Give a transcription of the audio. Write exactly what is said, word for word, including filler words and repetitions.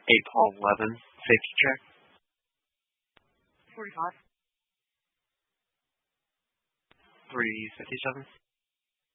eight Paul eleven, safety check. forty-five. three fifty-seven.